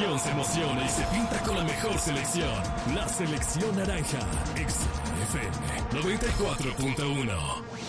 afición se emociona y se pinta con la mejor selección. La selección naranja. XFM 94.1.